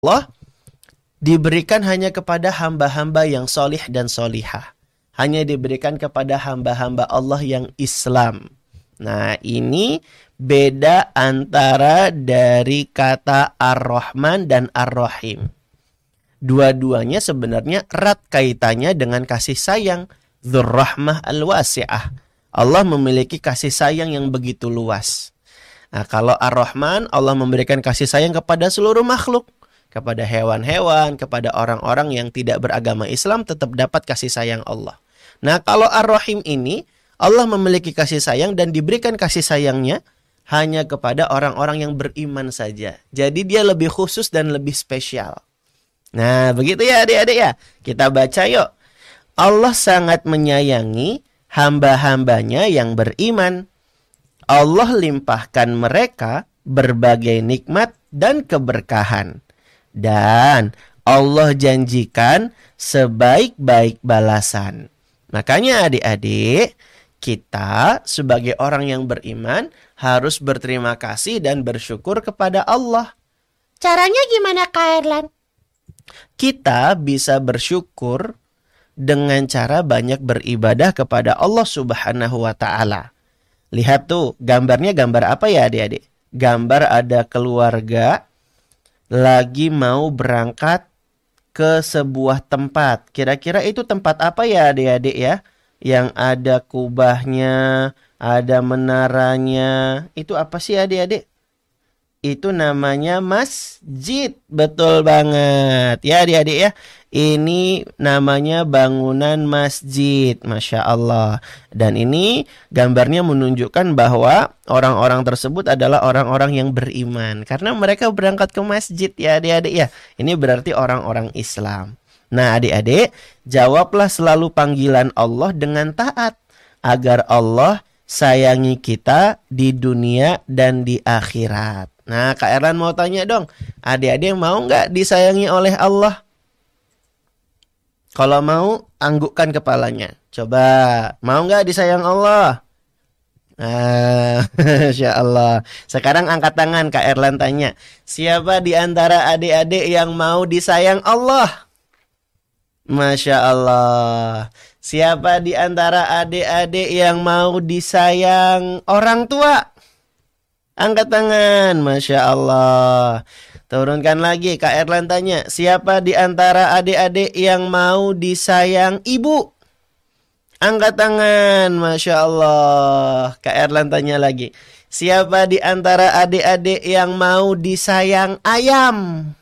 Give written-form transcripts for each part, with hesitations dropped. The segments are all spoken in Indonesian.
Allah diberikan hanya kepada hamba-hamba yang solih dan solihah. Hanya diberikan kepada hamba-hamba Allah yang Islam. Nah, ini beda antara dari kata Ar-Rahman dan Ar-Rahim. Dua-duanya sebenarnya erat kaitannya dengan kasih sayang. Dzur-Rahmah al-Wasi'ah. Allah memiliki kasih sayang yang begitu luas. Nah, kalau Ar-Rahman, Allah memberikan kasih sayang kepada seluruh makhluk. Kepada hewan-hewan, kepada orang-orang yang tidak beragama Islam tetap dapat kasih sayang Allah. Nah, kalau Ar-Rahim ini, Allah memiliki kasih sayang dan diberikan kasih sayangnya hanya kepada orang-orang yang beriman saja. Jadi dia lebih khusus dan lebih spesial. Nah, begitu ya adik-adik ya. Kita baca yuk. Allah sangat menyayangi hamba-hambanya yang beriman. Allah limpahkan mereka berbagai nikmat dan keberkahan. Dan Allah janjikan sebaik-baik balasan. Makanya adik-adik, kita sebagai orang yang beriman harus berterima kasih dan bersyukur kepada Allah. Caranya gimana, Kak Erlan? Kita bisa bersyukur dengan cara banyak beribadah kepada Allah Subhanahu wa Ta'ala. Lihat tuh, gambarnya gambar apa ya adik-adik? Gambar ada keluarga lagi mau berangkat ke sebuah tempat. Kira-kira itu tempat apa ya adik-adik ya? Yang ada kubahnya, ada menaranya. Itu apa sih adik-adik? Itu namanya masjid. Betul banget. Ya adik-adik ya. Ini namanya bangunan masjid. Masya Allah. Dan ini gambarnya menunjukkan bahwa orang-orang tersebut adalah orang-orang yang beriman. Karena mereka berangkat ke masjid ya adik-adik ya. Ini berarti orang-orang Islam. Nah adik-adik, jawablah selalu panggilan Allah dengan taat. Agar Allah sayangi kita di dunia dan di akhirat. Nah Kak Erlan mau tanya dong. Adik-adik mau nggak disayangi oleh Allah? Kalau mau, anggukkan kepalanya. Coba, mau nggak disayang Allah? Masya Allah. Sekarang angkat tangan, Kak Erlan tanya. Siapa di antara adik-adik yang mau disayang Allah? Masya Allah. Siapa di antara adik-adik yang mau disayang orang tua? Angkat tangan, Masya Allah. Turunkan lagi, Kak Erlan tanya, siapa di antara adik-adik yang mau disayang ibu? Angkat tangan, Masya Allah. Kak Erlan tanya lagi, siapa di antara adik-adik yang mau disayang ayam?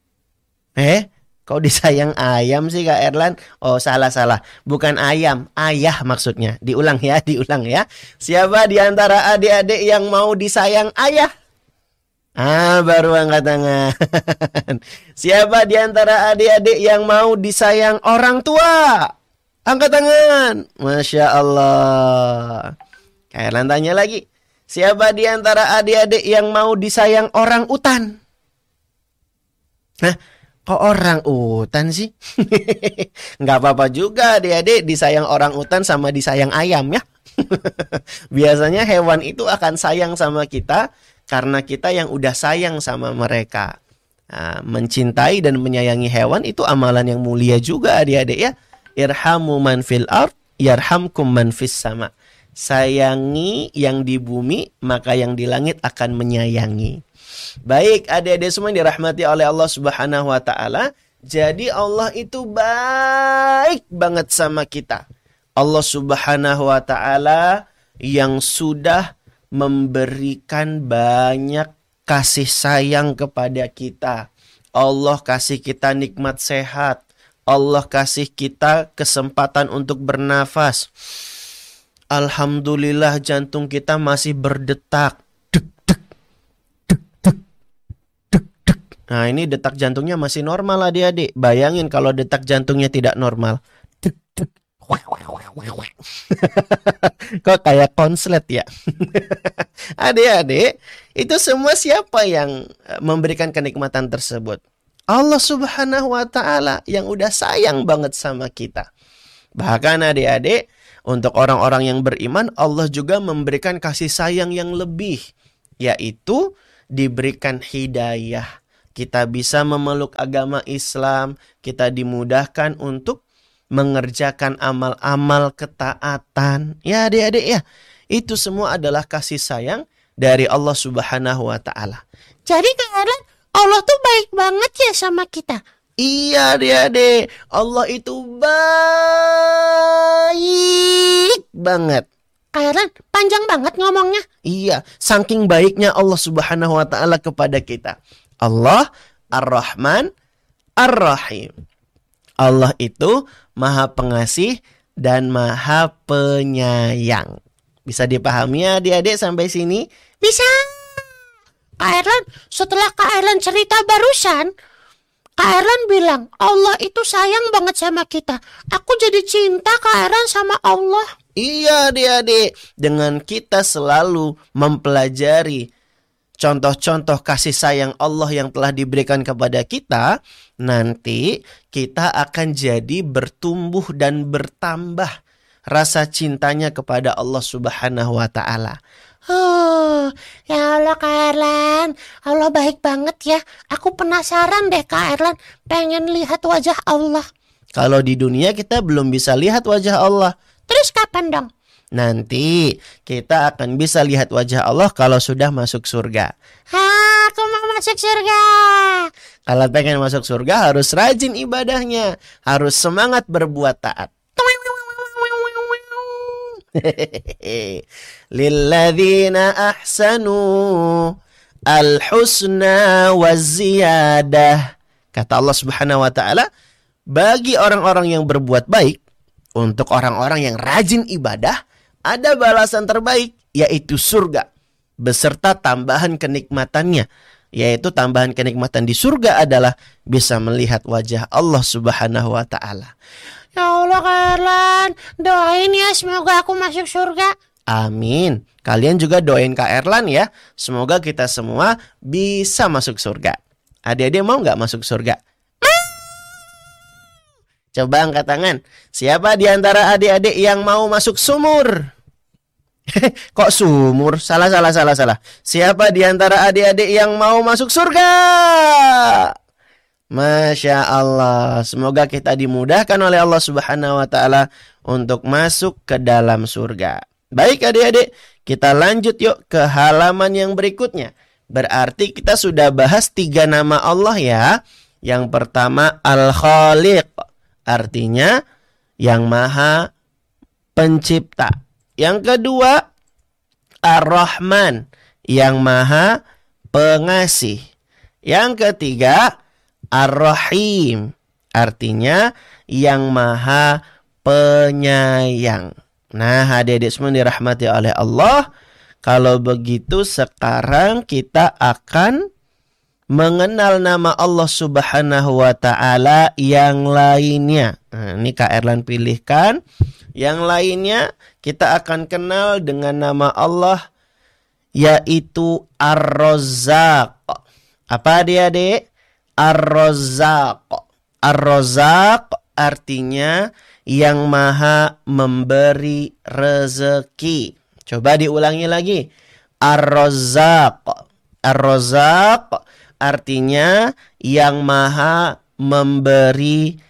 Kok disayang ayam sih Kak Erlan? Oh salah. Bukan ayam, ayah maksudnya. Diulang ya. Siapa di antara adik-adik yang mau disayang ayah? Baru angkat tangan. Siapa di antara adik-adik yang mau disayang orang tua? Angkat tangan. Masya Allah. Kak Erlan tanya lagi. Siapa di antara adik-adik yang mau disayang orang utan? Kok orang utan sih? Nggak apa-apa juga adik-adik disayang orang utan sama disayang ayam ya. Biasanya hewan itu akan sayang sama kita karena kita yang udah sayang sama mereka. Nah, mencintai dan menyayangi hewan itu amalan yang mulia juga adik-adik ya. Irhamu man fil ard, yarhamkum man fis sama. Sayangi yang di bumi, maka yang di langit akan menyayangi. Baik adik-adik semua yang dirahmati oleh Allah Subhanahu wa Ta'ala. Jadi Allah itu baik banget sama kita. Allah Subhanahu wa Ta'ala yang sudah memberikan banyak kasih sayang kepada kita. Allah kasih kita nikmat sehat. Allah kasih kita kesempatan untuk bernafas. Alhamdulillah jantung kita masih berdetak. Nah ini detak jantungnya masih normal adik-adik. Bayangin kalau detak jantungnya tidak normal. Kok kayak konslet ya? Adik-adik, itu semua siapa yang memberikan kenikmatan tersebut? Allah Subhanahu wa Ta'ala yang udah sayang banget sama kita. Bahkan adik-adik, untuk orang-orang yang beriman, Allah juga memberikan kasih sayang yang lebih, yaitu diberikan hidayah. kita bisa memeluk agama Islam, kita dimudahkan untuk mengerjakan amal-amal ketaatan. Ya adik-adik ya, itu semua adalah kasih sayang dari Allah Subhanahu wa Ta'ala. Jadi Kak Erlan, Allah tuh baik banget ya sama kita. Iya adik-adik, Allah itu baik banget. Kak Erlan, panjang banget ngomongnya. Iya, saking baiknya Allah Subhanahu wa Ta'ala kepada kita. Allah Ar-Rahman Ar-Rahim. Allah itu Maha Pengasih dan Maha Penyayang. Bisa dipahami ya adik-adik sampai sini? Bisa. Kak Erlan, setelah Kak Erlan cerita barusan, Kak Erlan bilang Allah itu sayang banget sama kita. Aku jadi cinta Kak Erlan sama Allah. Iya adik-adik, dengan kita selalu mempelajari contoh-contoh kasih sayang Allah yang telah diberikan kepada kita, nanti kita akan jadi bertumbuh dan bertambah rasa cintanya kepada Allah Subhanahu wa Ta'ala. Oh, ya Allah Kak Erlan, Allah baik banget ya. Aku penasaran deh Kak Erlan, pengen lihat wajah Allah. Kalau di dunia kita belum bisa lihat wajah Allah. Terus kapan dong? Nanti kita akan bisa lihat wajah Allah kalau sudah masuk surga. Aku mau masuk surga. Kalau pengen masuk surga harus rajin ibadahnya, harus semangat berbuat taat. Lilladzina ahsanu al-husna waz-ziyadah. Kata Allah Subhanahu wa Ta'ala, bagi orang-orang yang berbuat baik, untuk orang-orang yang rajin ibadah, ada balasan terbaik, yaitu surga, beserta tambahan kenikmatannya. Yaitu tambahan kenikmatan di surga adalah bisa melihat wajah Allah Subhanahu wa Ta'ala. Ya Allah Kak Erlan, doain ya semoga aku masuk surga. Amin. Kalian juga doain Kak Erlan ya, semoga kita semua bisa masuk surga. Adik-adik mau nggak masuk surga? Coba angkat tangan. Siapa di antara adik-adik yang mau masuk sumur? Kok sumur? Salah. Siapa di antara adik-adik yang mau masuk surga? Masya Allah. Semoga kita dimudahkan oleh Allah Subhanahu wa Ta'ala untuk masuk ke dalam surga. Baik adik-adik, kita lanjut yuk ke halaman yang berikutnya. Berarti kita sudah bahas 3 nama Allah ya. Yang pertama Al-Khaliq, artinya yang maha pencipta. Yang kedua Ar-Rahman, yang maha pengasih. Yang ketiga Ar-Rahim, artinya yang maha penyayang. Nah adik-adik semua dirahmati oleh Allah. Kalau begitu sekarang kita akan mengenal nama Allah Subhanahu wa Ta'ala yang lainnya. Nah, ini Kak Erlan pilihkan. Yang lainnya kita akan kenal dengan nama Allah, yaitu Ar-Razzaq. Apa adik-adik? Ar-Razzaq. Ar-Razzaq artinya yang maha memberi rezeki. Coba diulangi lagi. Ar-Razzaq. Ar-Razzaq artinya yang maha memberi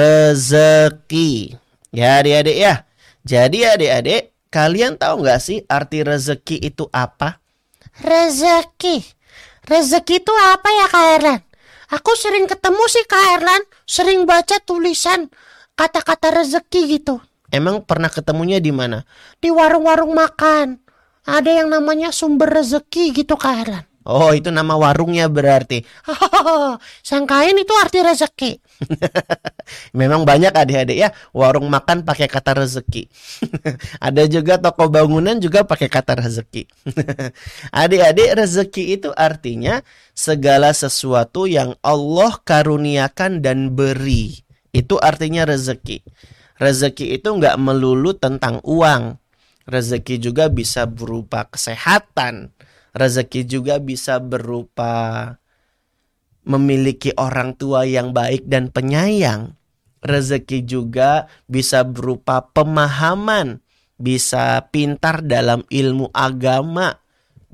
rezeki. Ya adik-adik ya. Jadi adik-adik, kalian tahu nggak sih arti rezeki itu apa? Rezeki. Rezeki itu apa ya Kak Erlan? Aku sering ketemu sih Kak Erlan, sering baca tulisan kata-kata rezeki gitu. Emang pernah ketemunya di mana? Di warung-warung makan. Ada yang namanya sumber rezeki gitu Kak Erlan. Oh, itu nama warungnya berarti. Sangkain itu arti rezeki. Memang banyak adik-adik ya warung makan pakai kata rezeki. Ada juga toko bangunan juga pakai kata rezeki. Adik-adik, rezeki itu artinya segala sesuatu yang Allah karuniakan dan beri. Itu artinya rezeki. Rezeki itu nggak melulu tentang uang. Rezeki juga bisa berupa kesehatan. Rezeki juga bisa berupa memiliki orang tua yang baik dan penyayang. Rezeki juga bisa berupa pemahaman, bisa pintar dalam ilmu agama,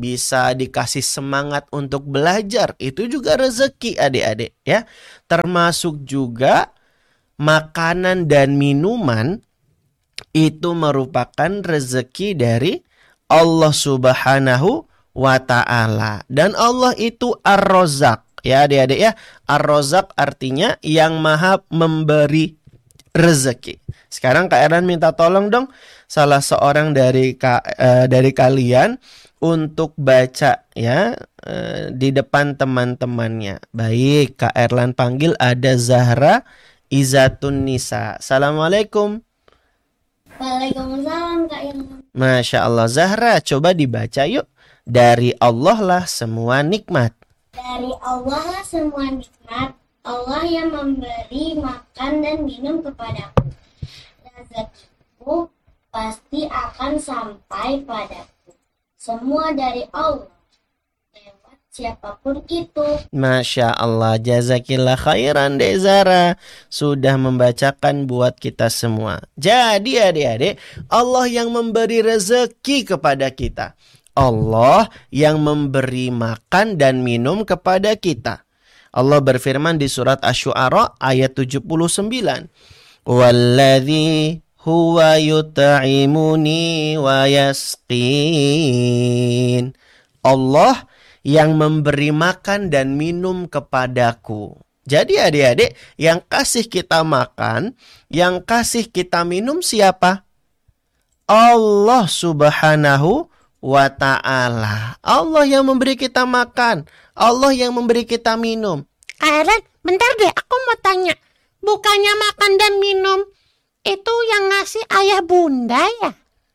bisa dikasih semangat untuk belajar, itu juga rezeki adik-adik ya. Termasuk juga makanan dan minuman itu merupakan rezeki dari Allah Subhanahu wa ta'ala. Dan Allah itu Ar-Razzaq ya adik-adik ya. Ar-Razzaq artinya yang maha memberi rezeki. Sekarang Kak Erlan minta tolong dong salah seorang dari kalian untuk baca ya di depan teman-temannya. Baik, Kak Erlan panggil ada Zahra Izatun Nisa. Assalamualaikum. Waalaikumsalam Kak Ilham. Masya Allah. Zahra, coba dibaca yuk. Dari Allah lah semua nikmat. Dari Allah lah semua nikmat, Allah yang memberi makan dan minum kepadaku. Rezekiku pasti akan sampai padaku. Semua dari Allah, lewat siapapun itu. Masya Allah, jazakillah khairan Dek Zara sudah membacakan buat kita semua. Jadi adik-adik, Allah yang memberi rezeki kepada kita. Allah yang memberi makan dan minum kepada kita. Allah berfirman di surat Asy-Syu'ara ayat 79. Walladzi huwa yut'imuni wa yasqin. Allah yang memberi makan dan minum kepadaku. Jadi adik-adik, yang kasih kita makan, yang kasih kita minum siapa? Allah Subhanahu wa ta'ala. Allah yang memberi kita makan, Allah yang memberi kita minum. Kak Erlan, bentar deh, aku mau tanya. Bukannya makan dan minum itu yang ngasih ayah bunda ya?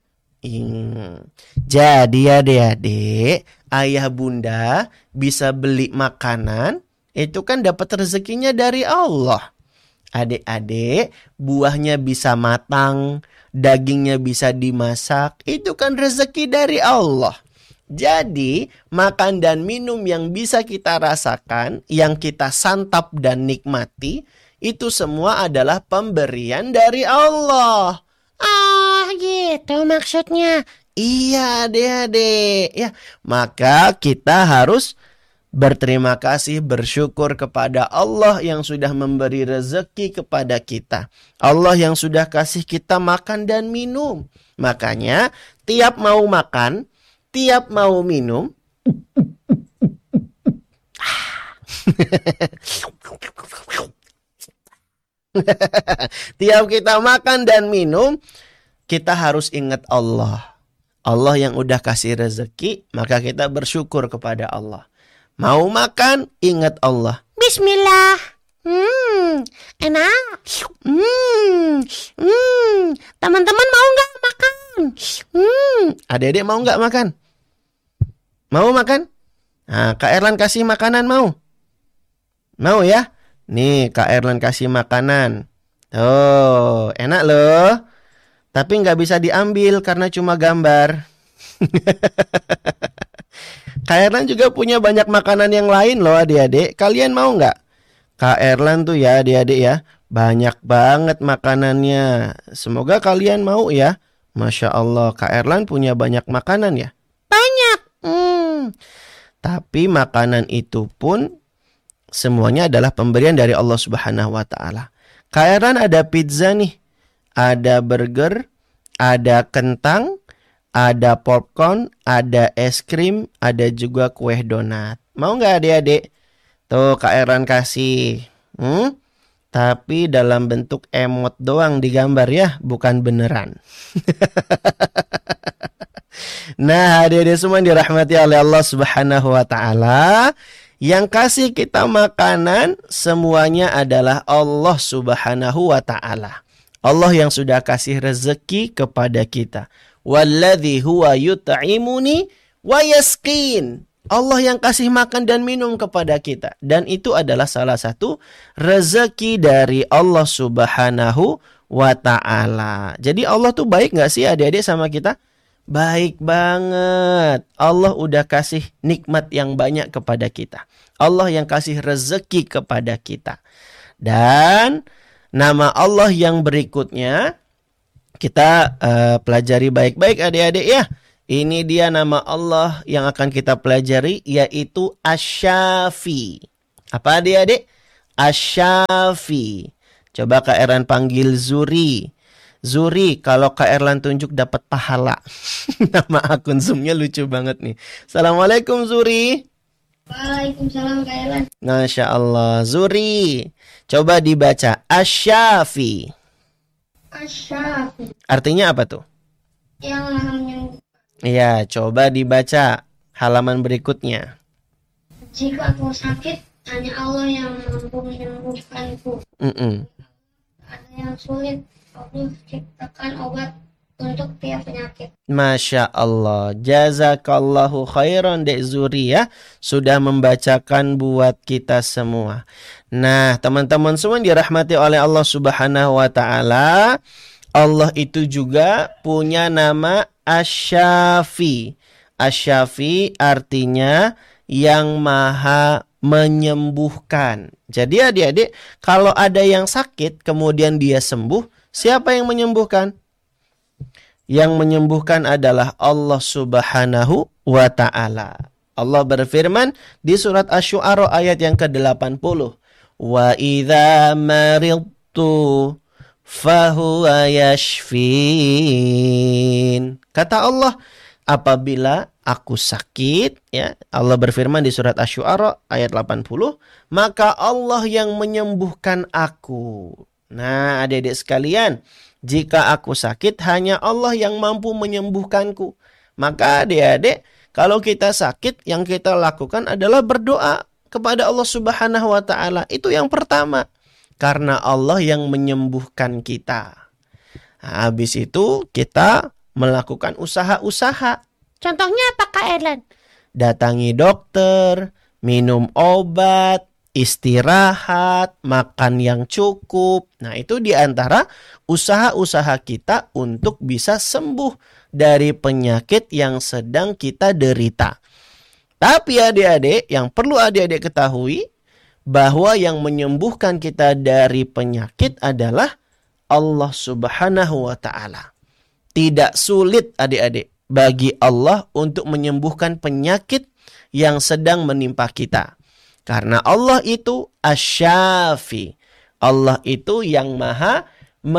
Jadi adik-adik, ayah bunda bisa beli makanan, itu kan dapat rezekinya dari Allah. Adik-adik, buahnya bisa matang, dagingnya bisa dimasak, itu kan rezeki dari Allah. Jadi, makan dan minum yang bisa kita rasakan, yang kita santap dan nikmati, itu semua adalah pemberian dari Allah. Oh, gitu maksudnya. Iya, adik-adik. Ya, maka kita harus berterima kasih, bersyukur kepada Allah yang sudah memberi rezeki kepada kita. Allah yang sudah kasih kita makan dan minum. Makanya tiap mau makan, tiap mau minum, tiap kita makan dan minum, kita harus ingat Allah. Allah yang udah kasih rezeki, maka kita bersyukur kepada Allah. Mau makan, ingat Allah. Bismillah. Enak. Teman-teman mau nggak makan? Adik-adik mau nggak makan? Mau makan? Nah, Kak Erlan kasih makanan mau? Mau ya? Nih, Kak Erlan kasih makanan. Oh, enak loh. Tapi nggak bisa diambil karena cuma gambar. Kak Erlan juga punya banyak makanan yang lain loh adik-adik. Kalian mau nggak? Kak Erlan tuh ya adik-adik ya, banyak banget makanannya. Semoga kalian mau ya. Masya Allah, Kak Erlan punya banyak makanan ya? Banyak. Tapi makanan itu pun semuanya adalah pemberian dari Allah Subhanahu wa ta'ala. Kak Erlan ada pizza nih, ada burger, ada kentang, ada popcorn, ada es krim, ada juga kue donat. Mau nggak adik-adik? Tuh Kak Erlan kasih. Tapi dalam bentuk emot doang digambar ya, bukan beneran. Nah, adik-adik semua dirahmati oleh Allah Subhanahu wa ta'ala. Yang kasih kita makanan semuanya adalah Allah Subhanahu wa ta'ala. Allah yang sudah kasih rezeki kepada kita. Walladzi huwa yut'imuni wa yasqin. Allah yang kasih makan dan minum kepada kita. Dan itu adalah salah satu rezeki dari Allah Subhanahu wa ta'ala. Jadi Allah tuh baik gak sih adik-adik sama kita? Baik banget. Allah udah kasih nikmat yang banyak kepada kita. Allah yang kasih rezeki kepada kita. Dan nama Allah yang berikutnya kita pelajari baik-baik adik-adik ya. Ini dia nama Allah yang akan kita pelajari, yaitu Asy-Syafi. Apa adik-adik? Asy-Syafi. Coba Kak Erlan panggil Zuri. Zuri, kalau Kak Erlan tunjuk dapat pahala. Nama akun Zoom-nya lucu banget nih. Assalamualaikum Zuri. Waalaikumsalam Kak Erlan. Masya Allah. Zuri, coba dibaca Asy-Syafi. Asy-Syafi. Artinya apa tuh? Yang maha menyembuhkan. Iya, coba dibaca halaman berikutnya. Jika aku sakit, hanya Allah yang mampu menyembuhkanku. Ada yang sulit, Allah ciptakan obat untuk tiap penyakit. Masya Allah. Jazakallahu khairan Dek Zuri ya. Sudah membacakan buat kita semua. Nah, teman-teman semua dirahmati oleh Allah Subhanahu wa Ta'ala. Allah itu juga punya nama Asy-Syafi. Asy-Syafi artinya yang maha menyembuhkan. Jadi adik-adik, kalau ada yang sakit kemudian dia sembuh, siapa yang menyembuhkan? Yang menyembuhkan adalah Allah Subhanahu wa Ta'ala. Allah berfirman di surat Asy-Syu'ara ayat yang ke-80. Wa idza maridtu fahuwa yashfin. Kata Allah, apabila aku sakit, ya, Allah berfirman di surat Asy-Syu'ara ayat 80, maka Allah yang menyembuhkan aku. Nah, adik-adik sekalian, jika aku sakit hanya Allah yang mampu menyembuhkanku. Maka adik-adik, kalau kita sakit yang kita lakukan adalah berdoa kepada Allah Subhanahu wa Ta'ala. Itu yang pertama. Karena Allah yang menyembuhkan kita. Nah, habis itu kita melakukan usaha-usaha. Contohnya apa Kak Erlan? Datangi dokter, minum obat, istirahat, makan yang cukup. Nah, itu diantara usaha-usaha kita untuk bisa sembuh dari penyakit yang sedang kita derita. Tapi adik-adik, yang perlu adik-adik ketahui, bahwa yang menyembuhkan kita dari penyakit adalah Allah Subhanahu wa Ta'ala. Tidak sulit adik-adik bagi Allah untuk menyembuhkan penyakit yang sedang menimpa kita. Karena Allah itu Asy-Syafi. Allah itu yang maha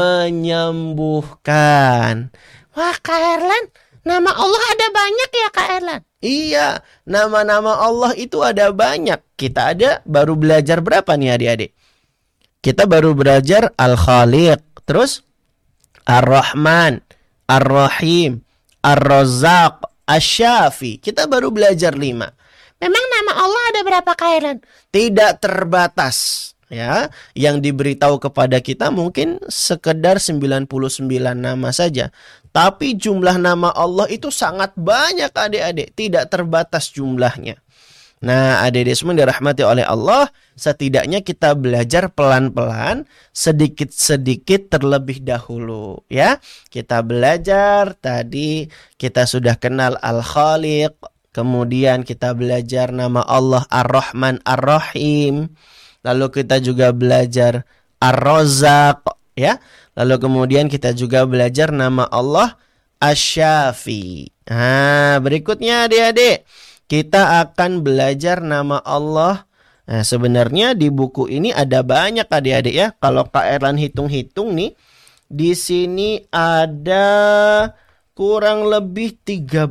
menyembuhkan. Wah Kak Erlan, nama Allah ada banyak ya Kak Erlan? Iya, nama-nama Allah itu ada banyak. Kita baru belajar berapa nih adik-adik? Kita baru belajar Al-Khaliq, terus Ar-Rahman, Ar-Rahim, Ar-Razzaq, Asy-Syafi. Kita baru belajar 5. Memang nama Allah ada berapa Kak Erlan? Tidak terbatas. Ya, yang diberitahu kepada kita mungkin sekedar 99 nama saja. Tapi jumlah nama Allah itu sangat banyak adik-adik, tidak terbatas jumlahnya. Nah, adik-adik semua dirahmati oleh Allah, setidaknya kita belajar pelan-pelan, sedikit-sedikit terlebih dahulu, ya. Kita belajar tadi, kita sudah kenal Al-Khaliq, kemudian kita belajar nama Allah Ar-Rahman Ar-Rahim. Lalu kita juga belajar Ar-Razzaq, ya. Lalu kemudian kita juga belajar nama Allah Asy-Syafi. Nah, berikutnya adik-adik, kita akan belajar nama Allah. Nah, sebenarnya di buku ini ada banyak adik-adik ya. Kalau Kak Erlan hitung-hitung nih, di sini ada kurang lebih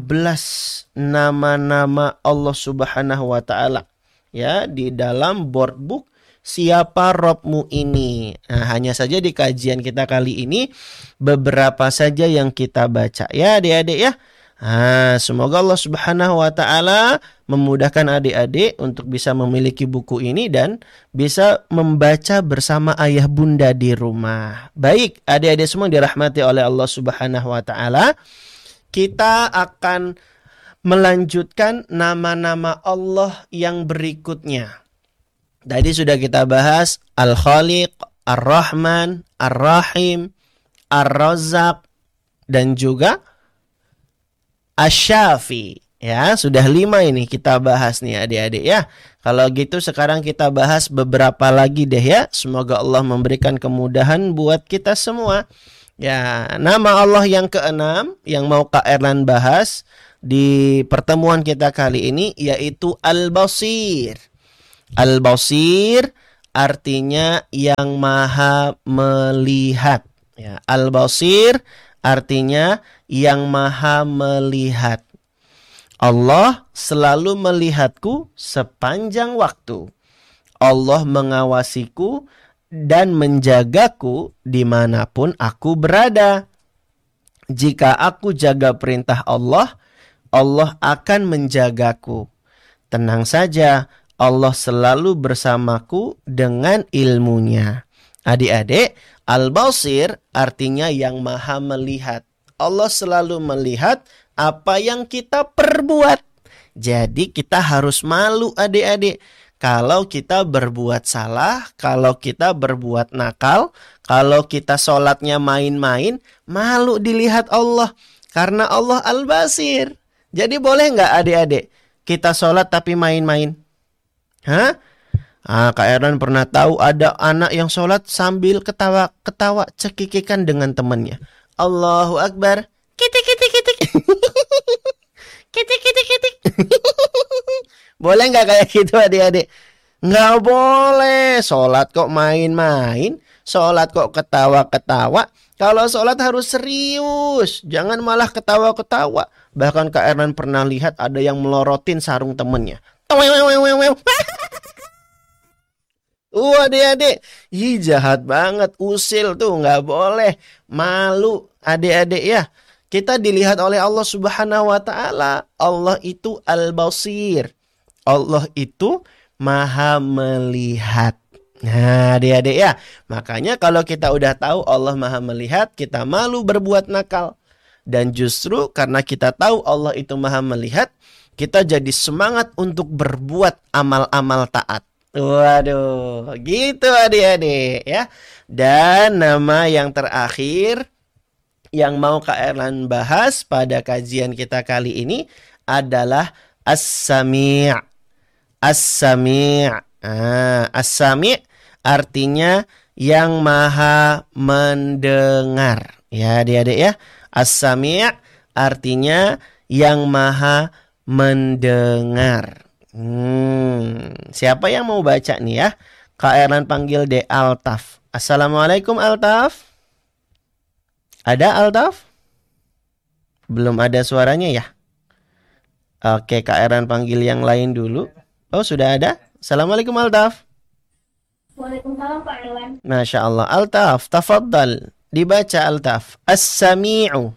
13 nama-nama Allah Subhanahu wa Ta'ala. Ya, di dalam board book Siapa Robmu ini. Nah, hanya saja di kajian kita kali ini beberapa saja yang kita baca ya adik-adik ya. Nah, semoga Allah Subhanahu wa Ta'ala memudahkan adik-adik untuk bisa memiliki buku ini dan bisa membaca bersama ayah bunda di rumah. Baik, adik-adik semua dirahmati oleh Allah Subhanahu wa Ta'ala. Kita akan melanjutkan nama-nama Allah yang berikutnya. Tadi sudah kita bahas Al-Khaliq, Ar-Rahman, Ar-Rahim, Ar-Razzaq, dan juga Asy-Syafi. Ya, sudah 5 ini kita bahas nih adik-adik ya. Kalau gitu sekarang kita bahas beberapa lagi deh ya. Semoga Allah memberikan kemudahan buat kita semua. Ya, nama Allah yang ke-6 yang mau Kak Erlan bahas di pertemuan kita kali ini, yaitu Al-Basir. Al-Basir artinya yang maha melihat. Ya, Al-Basir artinya yang maha melihat. Allah selalu melihatku sepanjang waktu. Allah mengawasiku dan menjagaku dimanapun aku berada. Jika aku jaga perintah Allah, Allah akan menjagaku. Tenang saja, Allah selalu bersamaku dengan ilmunya. Adik-adik, Al-Basir artinya yang maha melihat. Allah selalu melihat apa yang kita perbuat. Jadi kita harus malu adik-adik. Kalau kita berbuat salah, kalau kita berbuat nakal, kalau kita sholatnya main-main, malu dilihat Allah. Karena Allah Al-Basir. Jadi boleh nggak adik-adik kita sholat tapi main-main? Hah? Kak Erlan pernah tahu ada anak yang sholat sambil ketawa-ketawa cekikikan dengan temannya. Allahu Akbar. Kitik, kitik, kitik. Kitik, kitik, kitik. Boleh nggak kayak gitu adik-adik? Nggak boleh. Sholat kok main-main. Sholat kok ketawa-ketawa. Kalau sholat harus serius. Jangan malah ketawa-ketawa. Bahkan Kak Erlan pernah lihat ada yang melorotin sarung temennya. Adik-adik. Ih, jahat banget. Usil tuh nggak boleh. Malu adik-adik ya. Kita dilihat oleh Allah Subhanahu wa Ta'ala. Allah itu Al-Basir. Allah itu maha melihat. Nah, adik-adik ya. Makanya kalau kita udah tahu Allah maha melihat, kita malu berbuat nakal. Dan justru karena kita tahu Allah itu maha melihat, kita jadi semangat untuk berbuat amal-amal taat. Waduh, gitu adik-adik ya. Dan nama yang terakhir yang mau Kak Erlan bahas pada kajian kita kali ini adalah As-Sami'. As-Sami'. As-Sami' artinya yang maha mendengar. Ya adik-adik ya. As-Sami' artinya yang maha mendengar. Siapa yang mau baca nih ya? Kak Erlan panggil De Altaf. Assalamualaikum Altaf. Ada Altaf? Belum ada suaranya ya? Oke, Kak Erlan panggil yang lain dulu. Oh, sudah ada? Assalamualaikum Altaf. Waalaikumsalam Pak Erlan. Masya Allah. Altaf, tafaddal. Dibaca Altaf. As-Sami'u.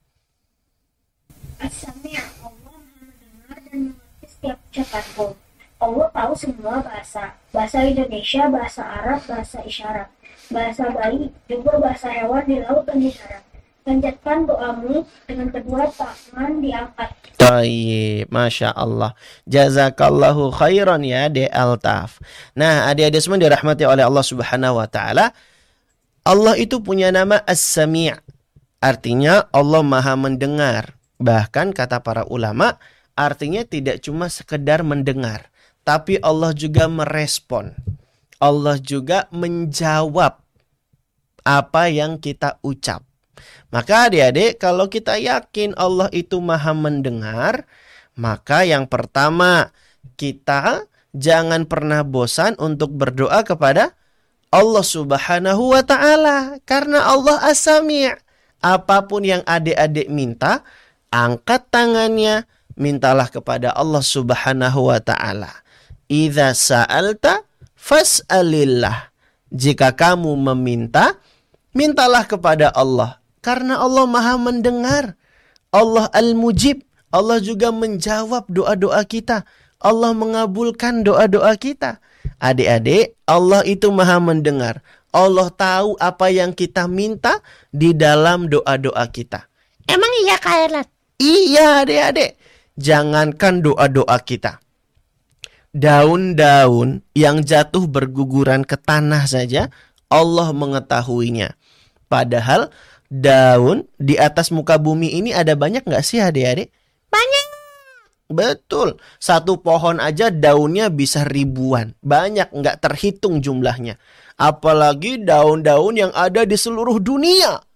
As-Sami' Allah mendengar dan mengerti setiap ucapanku. Allah tahu semua bahasa. Bahasa Indonesia, bahasa Arab, bahasa isyarat. Bahasa bayi, juga bahasa hewan di laut dan di darat. Panjatkan doamu dengan kedua tangan diangkat. Tayyib, Masya Allah. Jazakallahu khairan ya De Altaf. Nah adik-adik semua dirahmati oleh Allah Subhanahu wa Ta'ala. Allah itu punya nama As-Sami'. Artinya Allah maha mendengar. Bahkan kata para ulama, artinya tidak cuma sekedar mendengar. Tapi Allah juga merespon. Allah juga menjawab apa yang kita ucap. Maka adik-adik, kalau kita yakin Allah itu maha mendengar, maka yang pertama, kita jangan pernah bosan untuk berdoa kepada Allah Subhanahu wa Ta'ala. Karena Allah As-Sami'. Apapun yang adik-adik minta, angkat tangannya, mintalah kepada Allah Subhanahu wa Ta'ala. Idza sa'alta fas'alillah. Jika kamu meminta, mintalah kepada Allah. Karena Allah maha mendengar. Allah Al-Mujib. Allah juga menjawab doa-doa kita. Allah mengabulkan doa-doa kita. Adik-adik, Allah itu maha mendengar. Allah tahu apa yang kita minta di dalam doa-doa kita. Emang iya Kak Erlan? Iya adik-adik. Jangankan doa-doa kita. Daun-daun yang jatuh berguguran ke tanah saja, Allah mengetahuinya. Padahal daun di atas muka bumi ini ada banyak nggak sih adik-adik? Banyak. Betul. Satu pohon aja daunnya bisa ribuan. Banyak, nggak terhitung jumlahnya. Apalagi daun-daun yang ada di seluruh dunia.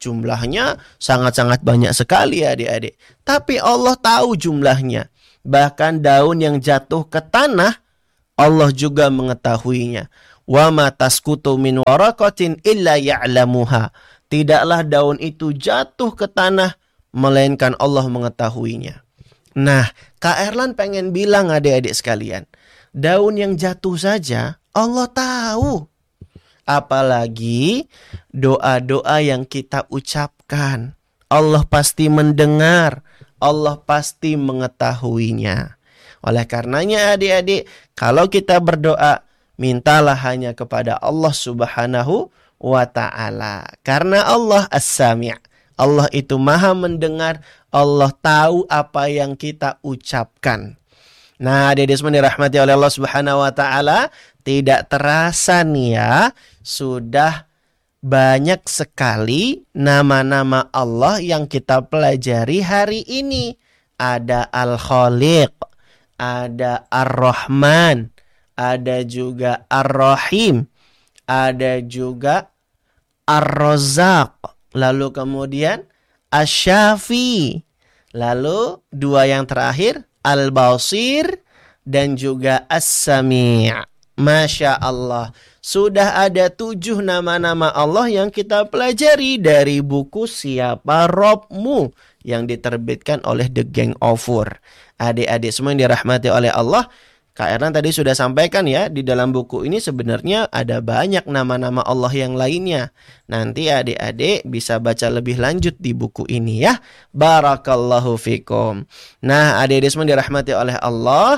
Jumlahnya sangat-sangat banyak sekali adik-adik. Tapi Allah tahu jumlahnya. Bahkan daun yang jatuh ke tanah, Allah juga mengetahuinya. Wa ma tasqutu min waraqatin illa ya'lamuha. Tidaklah daun itu jatuh ke tanah, melainkan Allah mengetahuinya. Nah, Kak Erlan pengen bilang adik-adik sekalian, daun yang jatuh saja Allah tahu. Apalagi doa-doa yang kita ucapkan. Allah pasti mendengar. Allah pasti mengetahuinya. Oleh karenanya adik-adik, kalau kita berdoa, mintalah hanya kepada Allah Subhanahu wa ta'ala. Karena Allah As-Sami'. Allah itu maha mendengar. Allah tahu apa yang kita ucapkan. Nah, adik-adik semua dirahmati oleh Allah Subhanahu wa ta'ala. Tidak terasa nih ya, sudah banyak sekali nama-nama Allah yang kita pelajari hari ini. Ada Al-Khaliq, ada Ar-Rahman, ada juga Ar-Rahim, ada juga Ar-Razzaq, lalu kemudian Asy-Syafi, lalu dua yang terakhir Al-Basir dan juga As-Sami'. Masya Allah, sudah ada 7 nama-nama Allah yang kita pelajari dari buku Siapa Robmu yang diterbitkan oleh The Gang of Four. Adik-adik semua yang dirahmati oleh Allah, Kak Erlan tadi sudah sampaikan ya, di dalam buku ini sebenarnya ada banyak nama-nama Allah yang lainnya. Nanti adik-adik bisa baca lebih lanjut di buku ini ya. Barakallahu fikum. Nah, adik-adik semua dirahmati oleh Allah,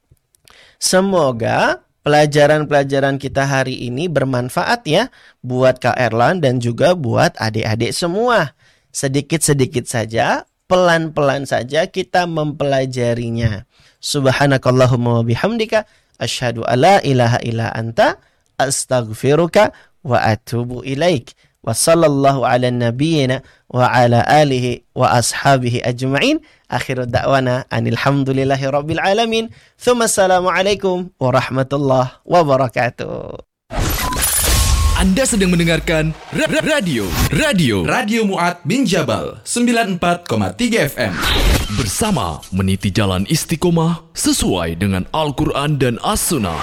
semoga pelajaran-pelajaran kita hari ini bermanfaat ya buat Kak Erlan dan juga buat adik-adik semua. Sedikit-sedikit saja, pelan-pelan saja kita mempelajarinya. Subhanakallahumma wa bihamdika asyhadu alla ilaha illa anta astaghfiruka wa atubu ilaik. Wa sallallahu ala nabiyyina wa ala alihi wa ashabihi ajma'in. Akhiru da'wana anilhamdulillahi rabbil alamin. Thumma assalamualaikum warahmatullahi wabarakatuh. Anda sedang mendengarkan Radio Mu'ad bin Jabal 94,3 FM. Bersama meniti jalan istiqomah sesuai dengan Al-Quran dan As-Sunnah.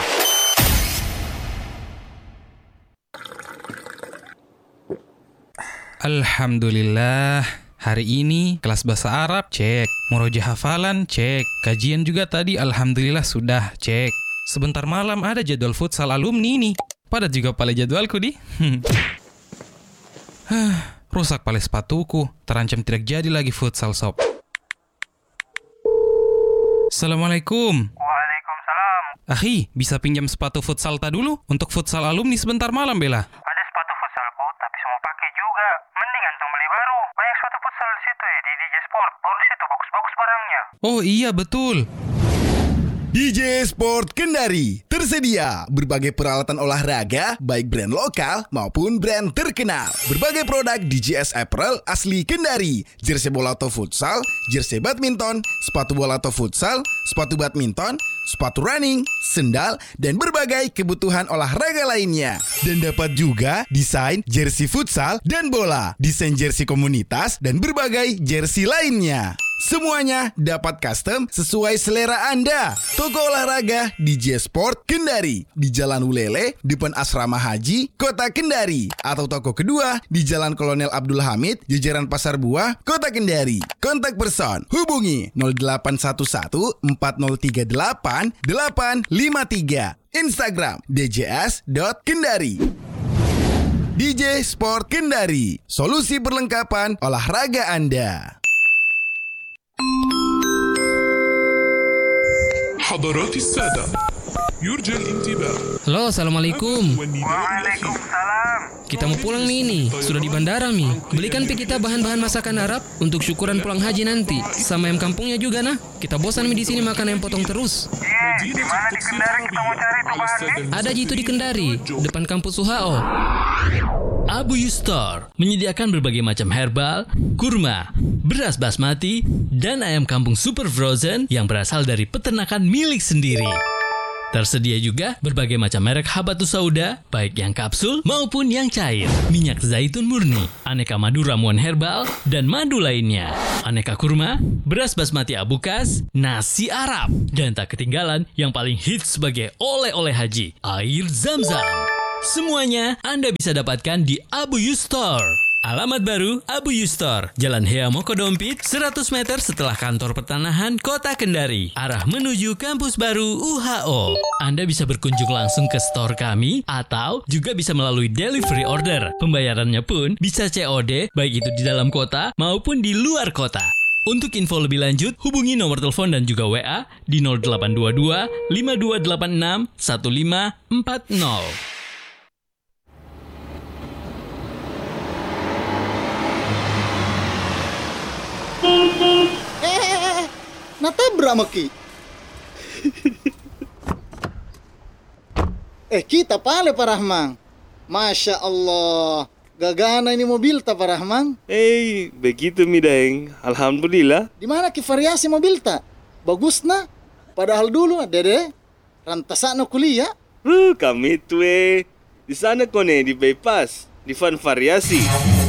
Alhamdulillah, hari ini kelas bahasa Arab cek, murojaah hafalan cek, kajian juga tadi alhamdulillah sudah cek. Sebentar malam ada jadwal futsal alumni nih. Padat juga pala jadwalku di. Rusak pala sepatuku, terancam tidak jadi lagi futsal sob. Assalamualaikum. Waalaikumsalam. Akhi, bisa pinjam sepatu futsal ta dulu untuk futsal alumni sebentar malam bela? Ada sepatu futsalku, tapi semua pakai juga. Mending antum beli baru. Banyak sepatu futsal di situ ya, di DJ Sport. Baru situ bagus-bagus barangnya. Oh iya betul. DJ Sport Kendari tersedia berbagai peralatan olahraga baik brand lokal maupun brand terkenal. Berbagai produk DJS Apparel asli Kendari, jersey bola atau futsal, jersey badminton, sepatu bola atau futsal, sepatu badminton, sepatu running, sendal, dan berbagai kebutuhan olahraga lainnya. Dan dapat juga desain jersey futsal dan bola, desain jersey komunitas, dan berbagai jersey lainnya. Semuanya dapat custom sesuai selera Anda. Toko olahraga DJ Sport Kendari di Jalan Ulele, depan Asrama Haji, Kota Kendari. Atau toko kedua di Jalan Kolonel Abdul Hamid, jajaran Pasar Buah, Kota Kendari. Kontak person hubungi 0811 4038 853. Instagram djs.kendari. DJ Sport Kendari, solusi perlengkapan olahraga Anda. حضرات السادة يرجى الانتباه. Halo, assalamualaikum. Waalaikumsalam. Kita mau pulang nih. Sudah di bandara nih. Belikan kita bahan-bahan masakan Arab untuk syukuran pulang haji nanti. Sama ayam kampungnya juga nah. Kita bosan di sini makan ayam potong terus. Di mana di Kendari kita mau cari itu bahannya? Ada itu di Kendari, depan kampus UHO. Abu Yustar menyediakan berbagai macam herbal, kurma, beras basmati, dan ayam kampung super frozen yang berasal dari peternakan milik sendiri. Tersedia juga berbagai macam merek habatus sauda, baik yang kapsul maupun yang cair. Minyak zaitun murni, aneka madu ramuan herbal, dan madu lainnya. Aneka kurma, beras basmati abukas, nasi Arab. Dan tak ketinggalan yang paling hits sebagai oleh-oleh haji, air Zam-Zam. Semuanya Anda bisa dapatkan di Abu Yus Store. Alamat baru Abu Yus Store, Jalan Hea Mokodompit, 100 meter setelah kantor pertanahan Kota Kendari, arah menuju kampus baru UHO. Anda bisa berkunjung langsung ke store kami atau juga bisa melalui delivery order. Pembayarannya pun bisa COD, baik itu di dalam kota maupun di luar kota. Untuk info lebih lanjut, hubungi nomor telepon dan juga WA di 0822 5286 1540. Natabrak maki. Kita pale Pak Rahman. Masya Allah, gagana ini mobil tak Pak Rahman? Begitu mi Daeng. Alhamdulillah. Di mana ki variasi mobil tak? Bagus na. Padahal dulu Dede rantasana kuliah. Kami tuh di sana kone di bypass, di Van Variasi.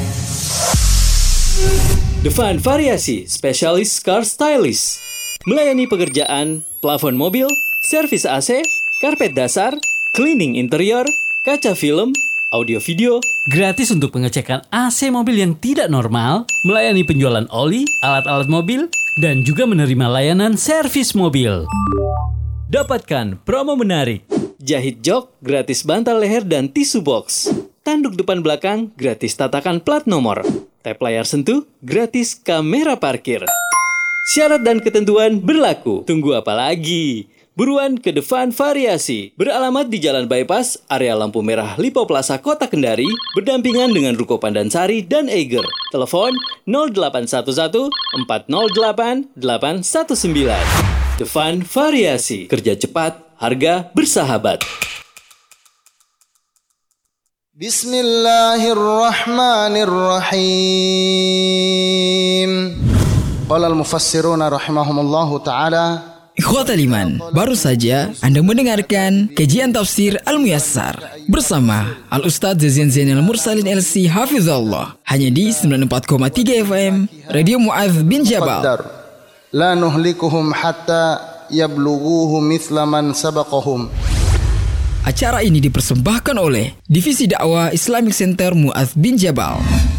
The Van Variasi, Specialist Car Stylist. Melayani pekerjaan, plafon mobil, servis AC, karpet dasar, cleaning interior, kaca film, audio video, gratis untuk pengecekan AC mobil yang tidak normal, melayani penjualan oli, alat-alat mobil, dan juga menerima layanan servis mobil. Dapatkan promo menarik. Jahit jok, gratis bantal leher dan tisu box. Tanduk depan belakang, gratis tatakan plat nomor. Tap layar sentuh, gratis kamera parkir. Syarat dan ketentuan berlaku. Tunggu apa lagi? Buruan ke The Van Variasi. Beralamat di Jalan Bypass, area lampu merah Lipo Plaza Kota Kendari, berdampingan dengan Ruko Pandansari dan Eiger. Telepon 0811 408 819. The Van Variasi. Kerja cepat, harga bersahabat. Bismillahirrahmanirrahim. Qala al-mufassiruna rahimahumullahu ta'ala. Ikhwatal iman, baru saja Anda mendengarkan kajian tafsir Al-Muyassar bersama Al-Ustadz Zainal Mursalin LC Hafizahullah, hanya di 94,3 FM Radio Mu'adz bin Jabal. La nuhlikuhum hatta yablughuhu mithla man sabaqahum. Acara ini dipersembahkan oleh Divisi Dakwah Islamic Center Mu'adz bin Jabal.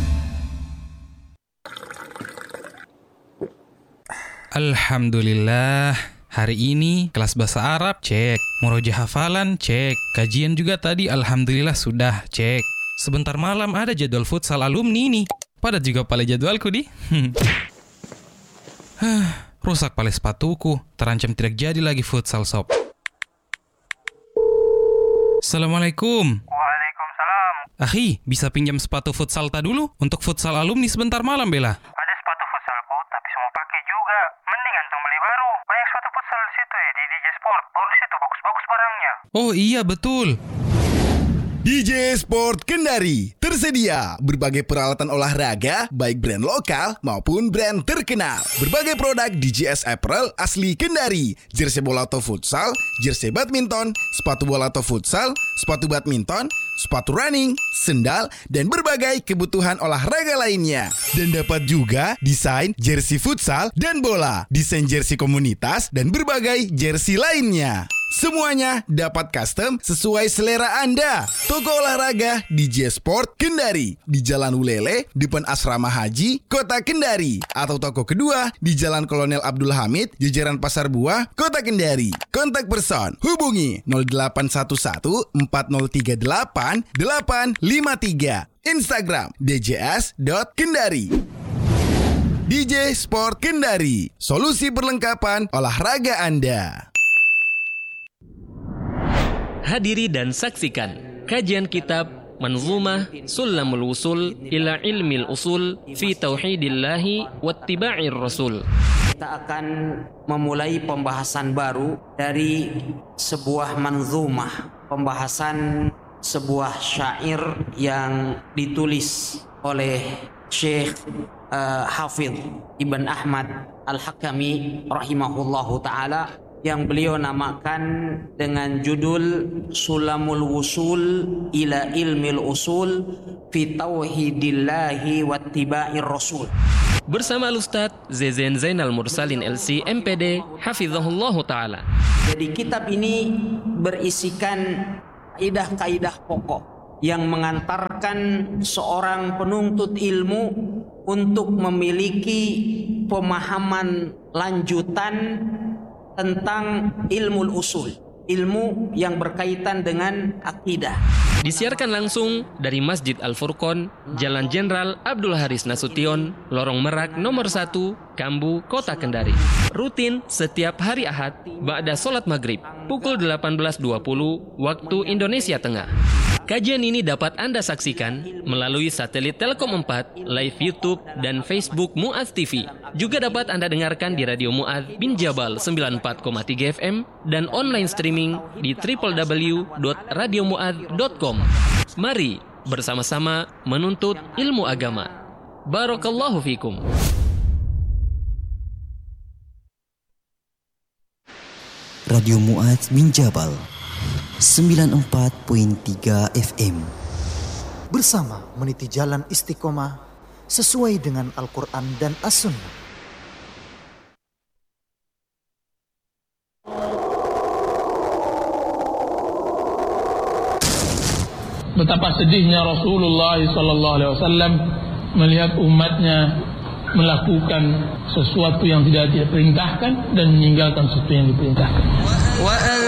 Alhamdulillah, hari ini kelas bahasa Arab cek, murojaah hafalan cek, kajian juga tadi alhamdulillah sudah cek. Sebentar malam ada jadwal futsal alumni nih. Padat juga pale jadwalku di. Rusak pale sepatuku, terancam tidak jadi lagi futsal sob. Assalamualaikum. Waalaikumsalam. Akhi, bisa pinjam sepatu futsal ta dulu untuk futsal alumni sebentar malam Bella? Ada sepatu futsalku, tapi semua pakai juga. Mending antum beli baru. Banyak sepatu futsal di situ di DJ Sport. Baru situ bagus-bagus barangnya. Oh iya betul. DJ Sport Kendari tersedia berbagai peralatan olahraga baik brand lokal maupun brand terkenal. Berbagai produk DJS Apparel asli Kendari, jersey bola atau futsal, jersey badminton, sepatu bola atau futsal, sepatu badminton, sepatu running, sendal, dan berbagai kebutuhan olahraga lainnya. Dan dapat juga desain jersey futsal dan bola, desain jersey komunitas, dan berbagai jersey lainnya. Semuanya dapat custom sesuai selera Anda. Toko olahraga DJ Sport Kendari di Jalan Ulele, depan Asrama Haji, Kota Kendari. Atau toko kedua di Jalan Kolonel Abdul Hamid, jajaran Pasar Buah, Kota Kendari. Kontak person hubungi 0811 4038 853. Instagram djs.kendari. DJ Sport Kendari, solusi perlengkapan olahraga Anda. Hadiri dan saksikan kajian kitab Manzumah Sulamul Wusul ila Ilmil Usul fi Tauhidillahi wattiba'ir Rasul. Kita akan memulai pembahasan baru dari sebuah manzumah, pembahasan sebuah syair yang ditulis oleh Syekh Hafidh Ibn Ahmad Al-Hakami rahimahullahu ta'ala yang beliau namakan dengan judul Sulamul Wusul ila Ilmil Usul fi Tauhidillahi wattiba'ir Rasul. Bersama Al-Ustaz Zezen Zainal Mursalin LC MPD Hafizahullahu Ta'ala. Jadi kitab ini berisikan kaidah-kaidah pokok yang mengantarkan seorang penuntut ilmu untuk memiliki pemahaman lanjutan tentang ilmu usul, ilmu yang berkaitan dengan akidah. Disiarkan langsung dari Masjid Al-Furqon, Jalan Jenderal Abdul Haris Nasution, Lorong Merak nomor 1, Kambu, Kota Kendari. Rutin setiap hari Ahad, ba'da sholat maghrib, pukul 18.20 waktu Indonesia Tengah. Kajian ini dapat Anda saksikan melalui satelit Telkom 4, live YouTube, dan Facebook Mu'adz TV. Juga dapat Anda dengarkan di Radio Mu'adz bin Jabal 94,3 FM dan online streaming di www.radiomuadz.com. Mari bersama-sama menuntut ilmu agama. Barakallahu fikum. Radio Mu'adz bin Jabal 94.3 FM. Bersama meniti jalan istiqomah sesuai dengan Al-Quran dan As-Sunnah. Betapa sedihnya Rasulullah SAW melihat umatnya melakukan sesuatu yang tidak diperintahkan dan meninggalkan sesuatu yang diperintahkan.